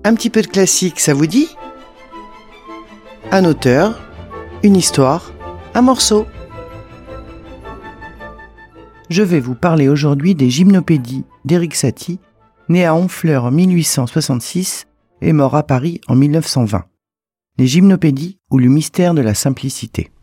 Un petit peu de classique, ça vous dit ? Un auteur, une histoire, un morceau. Je vais vous parler aujourd'hui des Gymnopédies d'Erik Satie, né à Honfleur en 1866 et mort à Paris en 1920. Les Gymnopédies ou le mystère de la simplicité.